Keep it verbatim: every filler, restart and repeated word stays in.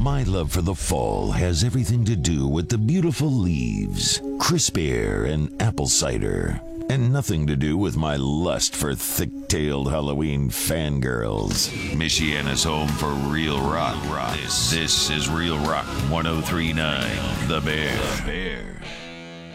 My love for the fall has everything to do with the beautiful leaves, crisp air, and apple cider, and nothing to do with my lust for thick-tailed Halloween fangirls. Michiana's home for real rock. This, this is Real Rock one oh three point nine, The Bear. The Bear.